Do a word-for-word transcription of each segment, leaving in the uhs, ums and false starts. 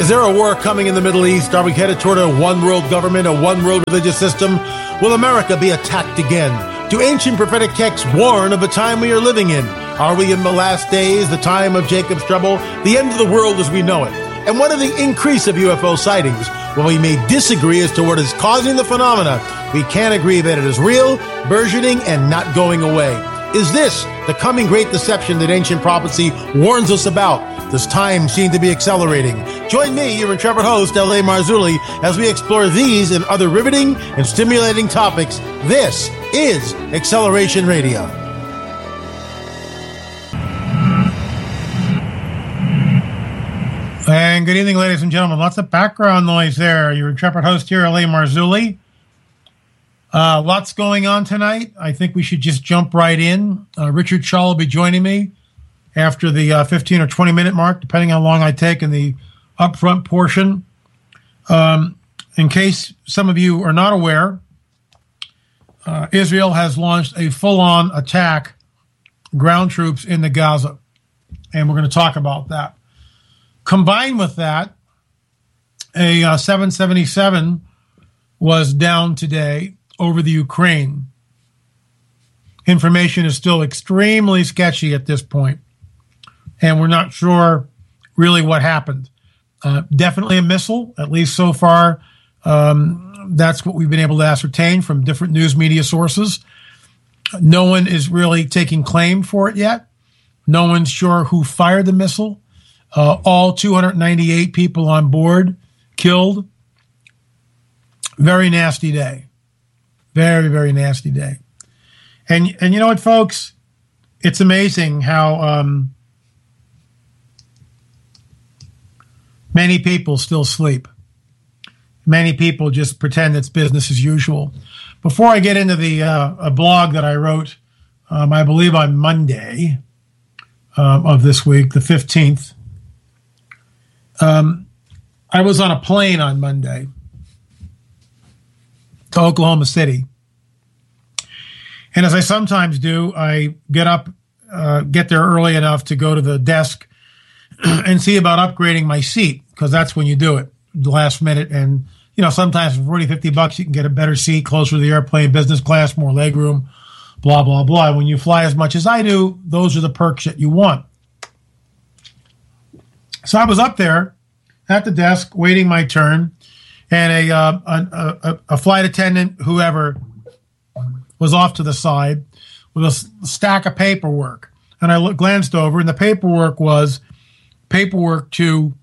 Is there a war coming in the Middle East? Are we headed toward a one-world government, a one-world religious system? Will America be attacked again? Do ancient prophetic texts warn of the time we are living in? Are we in the last days, the time of Jacob's trouble, the end of the world as we know it? And what of the increase of U F O sightings? While we may disagree as to what is causing the phenomena, we can agree that it is real, burgeoning, and not going away. Is this the coming great deception that ancient prophecy warns us about? Does time seem to be accelerating? Join me, your intrepid host, L A. Marzulli, as we explore these and other riveting and stimulating topics. This is Acceleration Radio. And good evening, ladies and gentlemen. Lots of background noise there. Your intrepid host here, L A. Marzulli. Uh, lots going on tonight. I think we should just jump right in. Uh, Richard Shaw will be joining me after the uh, fifteen or twenty minute mark, depending how long I take in the upfront portion. Um, in case some of you are not aware, uh, Israel has launched a full-on attack, ground troops into Gaza, and we're going to talk about that. Combined with that, a uh, seven seventy-seven was down today over the Ukraine. Information is still extremely sketchy at this point, and we're not sure really what happened. Uh, definitely a missile, at least so far. Um, that's what we've been able to ascertain from different news media sources. No one is really taking claim for it yet. No one's sure who fired the missile. Uh, all two hundred ninety-eight people on board killed. Very nasty day. Very, very nasty day. And and you know what, folks? It's amazing how um, many people still sleep. Many people just pretend it's business as usual. Before I get into the uh, a blog that I wrote, um, I believe on Monday um, of this week, the fifteenth, um, I was on a plane on Monday to Oklahoma City. And as I sometimes do, I get up, uh, get there early enough to go to the desk and see about upgrading my seat, because that's when you do it, the last minute. And, you know, sometimes for forty, fifty bucks, you can get a better seat, closer to the airplane, business class, more legroom, blah, blah, blah. When you fly as much as I do, those are the perks that you want. So I was up there at the desk waiting my turn, and a, uh, a, a, a flight attendant, whoever, was off to the side with a stack of paperwork. And I looked, glanced over, and the paperwork was paperwork to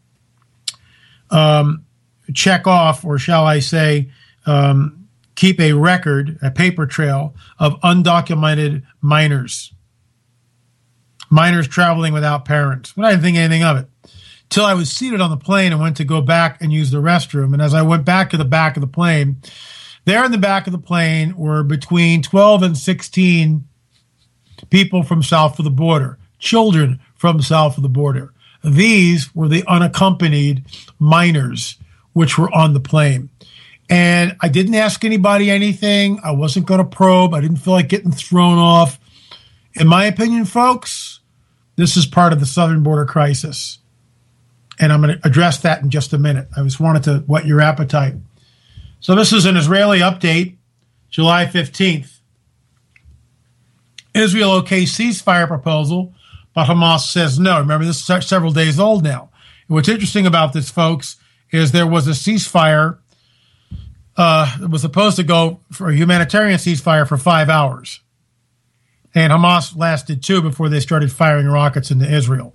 um, check off, or shall I say, um, keep a record, a paper trail of undocumented minors. Minors traveling without parents. But I didn't think anything of it till I was seated on the plane and went to go back and use the restroom. And as I went back to the back of the plane, there in the back of the plane were between twelve and sixteen people from south of the border, children from south of the border. These were the unaccompanied minors which were on the plane. And I didn't ask anybody anything. I wasn't going to probe. I didn't feel like getting thrown off. In my opinion, folks, this is part of the southern border crisis. And I'm going to address that in just a minute. I just wanted to whet your appetite. So this is an Israeli update, July fifteenth. Israel okay ceasefire proposal, but Hamas says no. Remember, this is several days old now. And what's interesting about this, folks, is there was a ceasefire uh, that was supposed to go for a humanitarian ceasefire for five hours. And Hamas lasted two before they started firing rockets into Israel.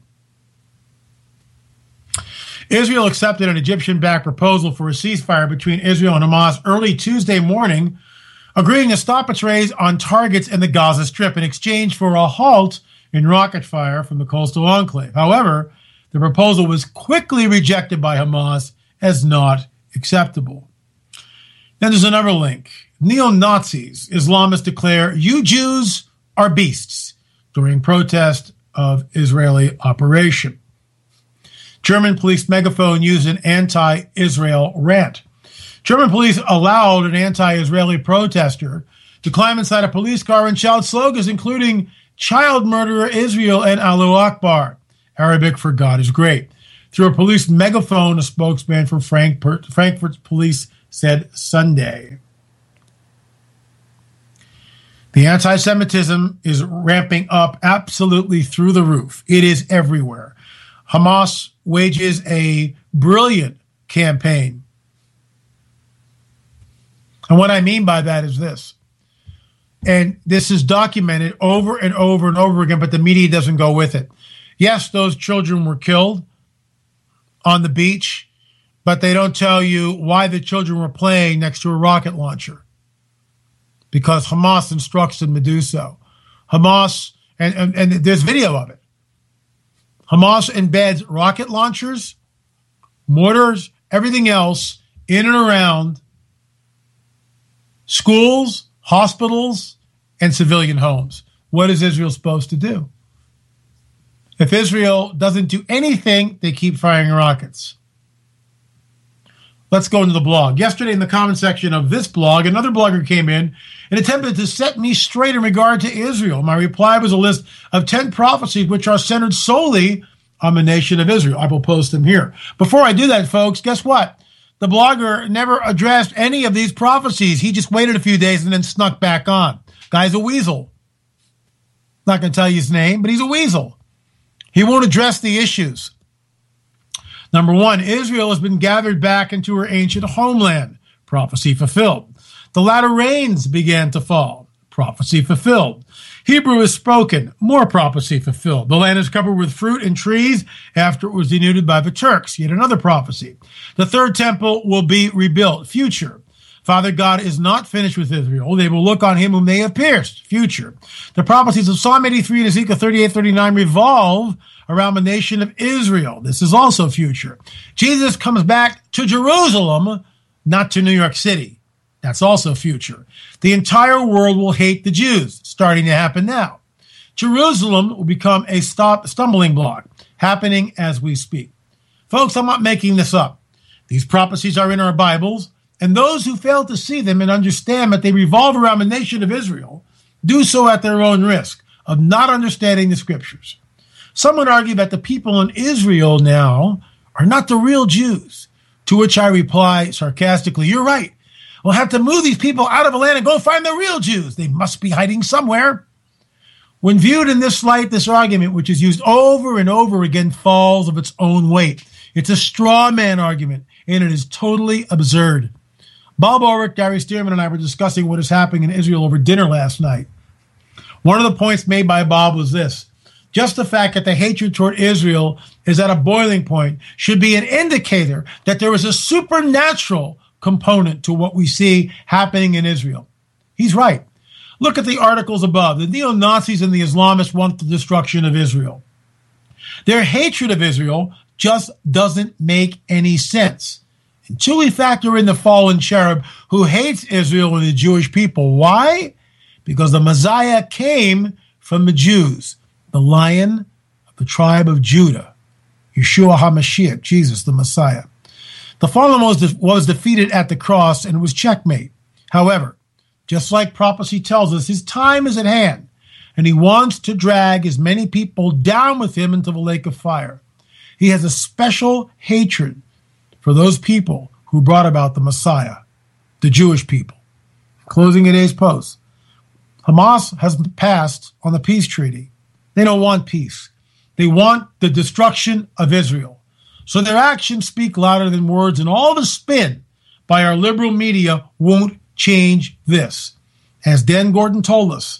Israel accepted an Egyptian-backed proposal for a ceasefire between Israel and Hamas early Tuesday morning, agreeing to stop its raids on targets in the Gaza Strip in exchange for a halt in rocket fire from the coastal enclave. However, the proposal was quickly rejected by Hamas as not acceptable. Then there's another link. Neo-Nazis, Islamists declare, "You Jews are beasts," during protest of Israeli operation. German police megaphone used an anti-Israel rant. German police allowed an anti-Israeli protester to climb inside a police car and shout slogans including "Child Murderer Israel" and "Allahu Akbar," Arabic for God is great. through a police megaphone, a spokesman for Frankfurt, Frankfurt police said Sunday. The anti-Semitism is ramping up absolutely through the roof. It is everywhere. Hamas wages a brilliant campaign. And what I mean by that is this. And this is documented over and over and over again, but the media doesn't go with it. Yes, those children were killed on the beach, but they don't tell you why the children were playing next to a rocket launcher. Because Hamas instructs them to do so. Hamas, and, and, and there's video of it. Hamas embeds rocket launchers, mortars, everything else in and around schools, hospitals, and civilian homes. What is Israel supposed to do? If Israel doesn't do anything, they keep firing rockets. Let's go into the blog. Yesterday in the comment section of this blog, another blogger came in and attempted to set me straight in regard to Israel. My reply was a list of ten prophecies which are centered solely on the nation of Israel. I will post them here. Before I do that, folks, guess what? The blogger never addressed any of these prophecies. He just waited a few days and then snuck back on. Guy's a weasel. Not going to tell you his name, but he's a weasel. He won't address the issues. Number one, Israel has been gathered back into her ancient homeland. Prophecy fulfilled. The latter rains began to fall. Prophecy fulfilled. Hebrew is spoken. More prophecy fulfilled. The land is covered with fruit and trees after it was denuded by the Turks. Yet another prophecy. The third temple will be rebuilt. Future. Father God is not finished with Israel. They will look on him whom they have pierced. Future. The prophecies of Psalm eighty-three and Ezekiel thirty-eight thirty-nine revolve around the nation of Israel. This is also future. Jesus comes back to Jerusalem, not to New York City. That's also future. The entire world will hate the Jews, starting to happen now. Jerusalem will become a stop, stumbling block, happening as we speak. Folks, I'm not making this up. These prophecies are in our Bibles, and those who fail to see them and understand that they revolve around the nation of Israel do so at their own risk of not understanding the scriptures. Some would argue that the people in Israel now are not the real Jews, to which I reply sarcastically, you're right. We'll have to move these people out of the land and go find the real Jews. They must be hiding somewhere. When viewed in this light, this argument, which is used over and over again, falls of its own weight. It's a straw man argument, and it is totally absurd. Bob Ulrich, Gary Stearman, and I were discussing what is happening in Israel over dinner last night. One of the points made by Bob was this. Just the fact that the hatred toward Israel is at a boiling point should be an indicator that there is a supernatural component to what we see happening in Israel. He's right. Look at the articles above. The neo-Nazis and the Islamists want the destruction of Israel. Their hatred of Israel just doesn't make any sense until we factor in the fallen cherub who hates Israel and the Jewish people. Why? Because the Messiah came from the Jews. The Lion of the tribe of Judah, Yeshua HaMashiach, Jesus, the Messiah. The fallen was, de- was defeated at the cross and it was checkmate. However, just like prophecy tells us, his time is at hand, and he wants to drag as many people down with him into the lake of fire. He has a special hatred for those people who brought about the Messiah, the Jewish people. Closing today's post, Hamas has passed on the peace treaty. They don't want peace. They want the destruction of Israel. So their actions speak louder than words, and all the spin by our liberal media won't change this. As Dan Gordon told us,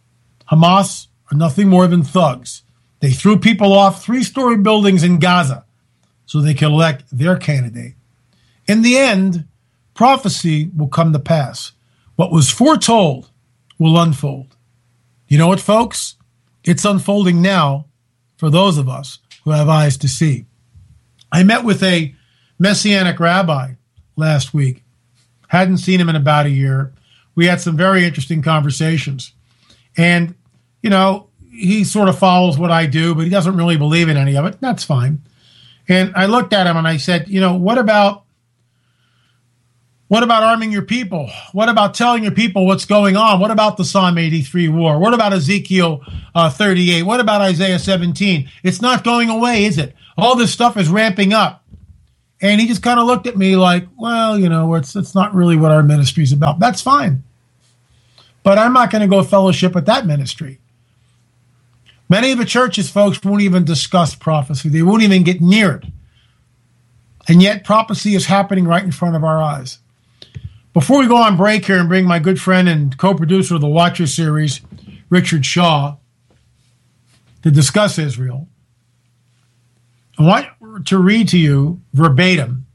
Hamas are nothing more than thugs. They threw people off three-story buildings in Gaza so they could elect their candidate. In the end, prophecy will come to pass. What was foretold will unfold. You know what, folks? It's unfolding now for those of us who have eyes to see. I met with a Messianic rabbi last week. Hadn't seen him in about a year. We had some very interesting conversations. And, you know, he sort of follows what I do, but he doesn't really believe in any of it. That's fine. And I looked at him and I said, you know, what about What about arming your people? What about telling your people what's going on? What about the Psalm eighty-three war? What about Ezekiel uh, thirty-eight? What about Isaiah seventeen? It's not going away, is it? All this stuff is ramping up. And he just kind of looked at me like, well, you know, it's, it's not really what our ministry is about. That's fine. But I'm not going to go fellowship with that ministry. Many of the churches, folks, won't even discuss prophecy. They won't even get near it. And yet prophecy is happening right in front of our eyes. Before we go on break here and bring my good friend and co-producer of the Watcher series, Richard Shaw, to discuss Israel, I want to read to you verbatim.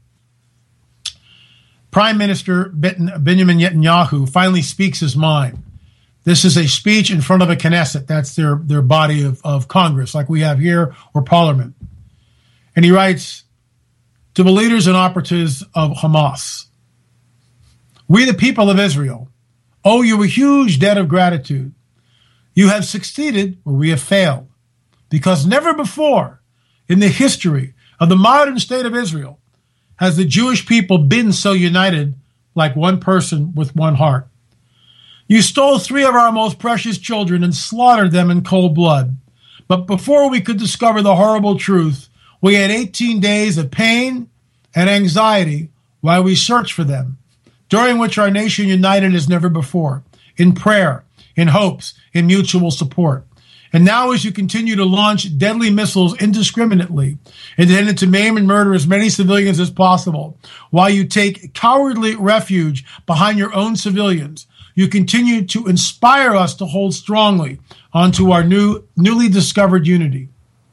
Prime Minister Benjamin Netanyahu finally speaks his mind. This is a speech in front of a Knesset. That's their, their body of, of Congress, like we have here, or Parliament. And he writes, to the leaders and operatives of Hamas, we, the people of Israel, owe you a huge debt of gratitude. You have succeeded where we have failed, because never before in the history of the modern state of Israel has the Jewish people been so united like one person with one heart. You stole three of our most precious children and slaughtered them in cold blood. But before we could discover the horrible truth, we had eighteen days of pain and anxiety while we searched for them, during which our nation united as never before, in prayer, in hopes, in mutual support. And now as you continue to launch deadly missiles indiscriminately, intended to maim and murder as many civilians as possible, while you take cowardly refuge behind your own civilians, you continue to inspire us to hold strongly onto our new, newly discovered unity.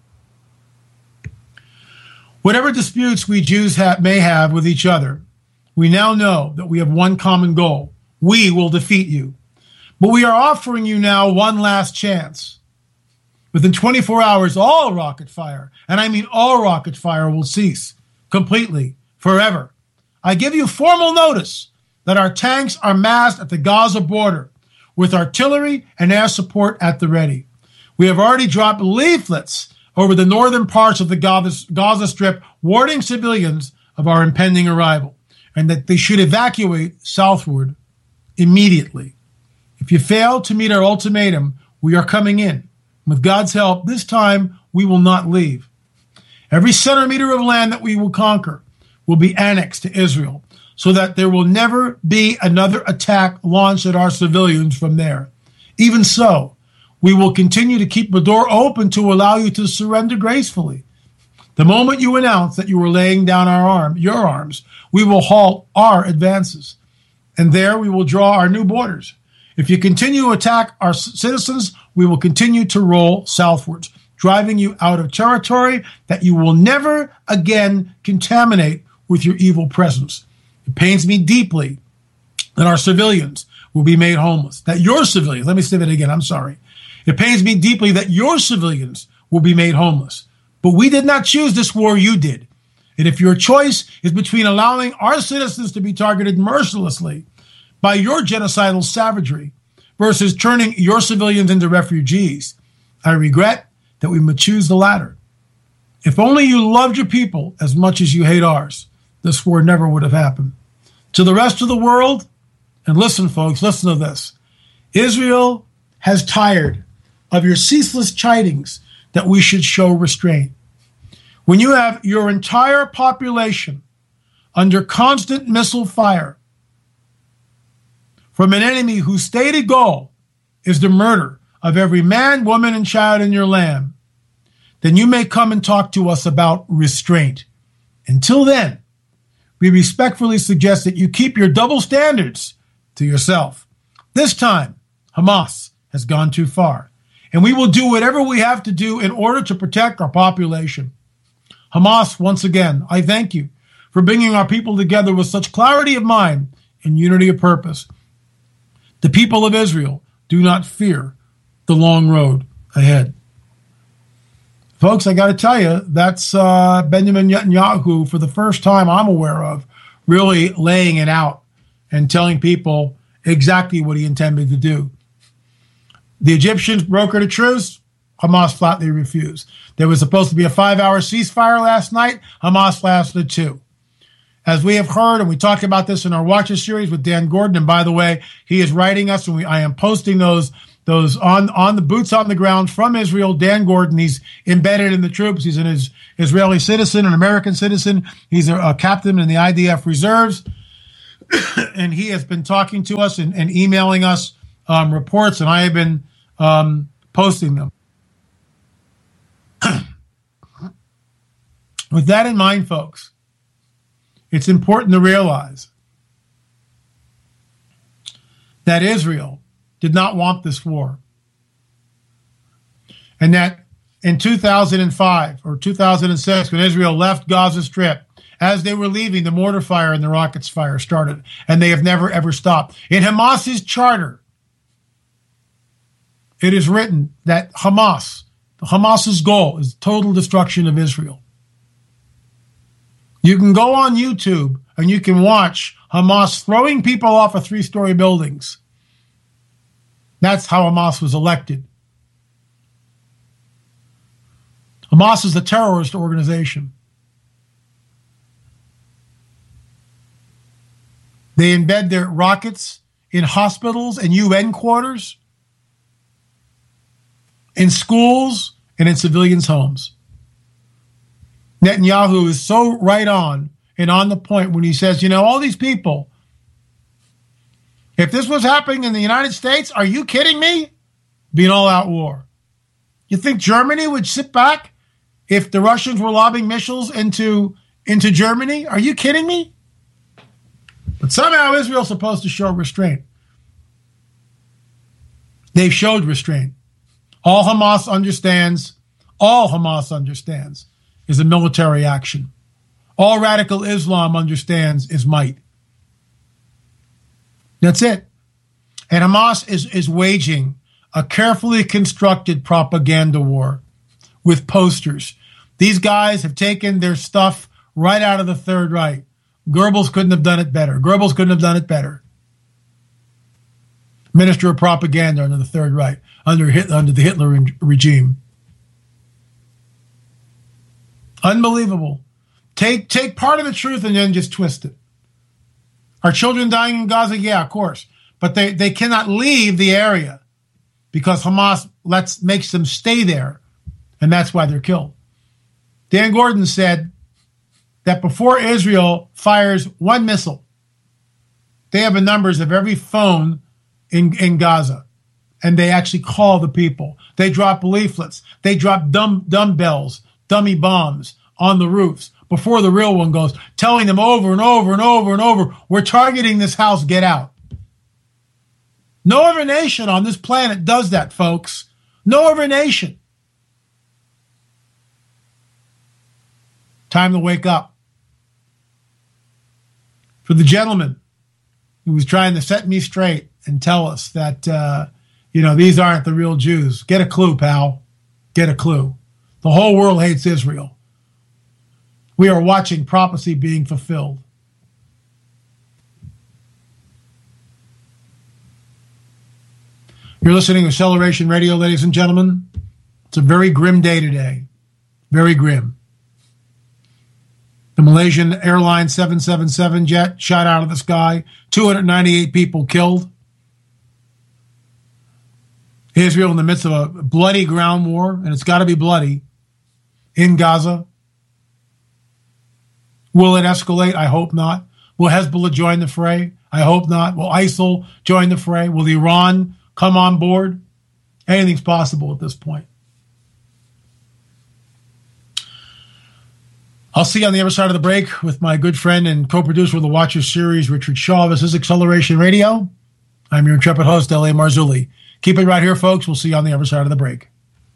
Whatever disputes we Jews have, may have with each other, we now know that we have one common goal. We will defeat you. But we are offering you now one last chance. Within twenty-four hours, all rocket fire, and I mean all rocket fire, will cease completely, forever. I give you formal notice that our tanks are massed at the Gaza border with artillery and air support at the ready. We have already dropped leaflets over the northern parts of the Gaza Strip warning civilians of our impending arrival and that they should evacuate southward immediately. If you fail to meet our ultimatum, we are coming in. With God's help, this time we will not leave. Every centimeter of land that we will conquer will be annexed to Israel, so that there will never be another attack launched at our civilians from there. Even so, we will continue to keep the door open to allow you to surrender gracefully. The moment you announce that you are laying down our arm, your arms, we will halt our advances, and there we will draw our new borders. If you continue to attack our citizens, we will continue to roll southwards, driving you out of territory that you will never again contaminate with your evil presence. It pains me deeply that our civilians will be made homeless, that your civilians, let me say that again, I'm sorry. It pains me deeply that your civilians will be made homeless. But we did not choose this war, you did. And if your choice is between allowing our citizens to be targeted mercilessly by your genocidal savagery versus turning your civilians into refugees, I regret that we must choose the latter. If only you loved your people as much as you hate ours, this war never would have happened. To the rest of the world, and listen, folks, listen to this. Israel has tired of your ceaseless chidings that we should show restraint. When you have your entire population under constant missile fire from an enemy whose stated goal is the murder of every man, woman, and child in your land, then you may come and talk to us about restraint. Until then, we respectfully suggest that you keep your double standards to yourself. This time, Hamas has gone too far, and we will do whatever we have to do in order to protect our population. Hamas, once again, I thank you for bringing our people together with such clarity of mind and unity of purpose. The people of Israel do not fear the long road ahead. Folks, I got to tell you, that's uh, Benjamin Netanyahu, for the first time I'm aware of, really laying it out and telling people exactly what he intended to do. The Egyptians brokered a truce. Hamas flatly refused. There was supposed to be a five-hour ceasefire last night. Hamas lasted two. as we have heard, and we talked about this in our Watcher series with Dan Gordon, and by the way, he is writing us, and we, I am posting those those on, on the boots on the ground from Israel. Dan Gordon, he's embedded in the troops. He's an is, Israeli citizen, an American citizen. He's a, a captain in the I D F reserves, and he has been talking to us and, and emailing us um, reports, and I have been um, posting them. With that in mind, folks, it's important to realize that Israel did not want this war. And that in two thousand five or two thousand six, when Israel left Gaza Strip, as they were leaving, the mortar fire and the rockets fire started, and they have never, ever stopped. In Hamas's charter, it is written that Hamas, Hamas's goal is total destruction of Israel. You can go on YouTube and you can watch Hamas throwing people off of three-story buildings. That's how Hamas was elected. Hamas is a terrorist organization. They embed their rockets in hospitals and U N quarters, in schools, and in civilians' homes. Netanyahu is so right on and on the point when he says, you know, all these people, if this was happening in the United States, are you kidding me? Be an all-out war. You think Germany would sit back if the Russians were lobbing missiles into, into Germany? Are you kidding me? But somehow Israel's supposed to show restraint. They've showed restraint. All Hamas understands, all Hamas understands is a military action. All radical Islam understands is might. That's it. And Hamas is, is waging a carefully constructed propaganda war with posters. These guys have taken their stuff right out of the Third Reich. Goebbels couldn't have done it better. Goebbels couldn't have done it better. Minister of Propaganda under the Third Reich, under, Hitler, under the Hitler re- regime. Unbelievable. Take take part of the truth and then just twist it. Are children dying in Gaza? Yeah, of course. But they, they cannot leave the area because Hamas lets makes them stay there, and that's why they're killed. Dan Gordon said that before Israel fires one missile, they have the numbers of every phone in, in Gaza, and they actually call the people. They drop leaflets. They drop dumb dumbbells, dummy bombs on the roofs before the real one goes, telling them over and over and over and over, we're targeting this house, get out. No other nation on this planet does that, folks. No other nation. Time to wake up. For the gentleman who was trying to set me straight and tell us that, uh, you know, these aren't the real Jews, get a clue, pal. Get a clue. The whole world hates Israel. We are watching prophecy being fulfilled. You're listening to Acceleration Radio, ladies and gentlemen. It's a very grim day today. Very grim. The Malaysian Airlines seven seven seven jet shot out of the sky. two hundred ninety-eight people killed. Israel in the midst of a bloody ground war, and it's got to be bloody, in Gaza. Will it escalate? I hope not. Will Hezbollah join the fray? I hope not. Will ISIL join the fray? Will Iran come on board? Anything's possible at this point. I'll see you on the other side of the break with my good friend and co-producer of the Watcher series, Richard Shaw. This is Acceleration Radio. I'm your intrepid host, L A Marzulli. Keep it right here, folks. We'll see you on the other side of the break.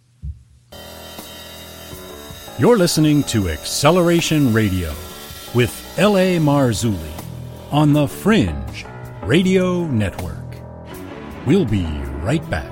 You're listening to Acceleration Radio with L A Marzulli on the Fringe Radio Network. We'll be right back.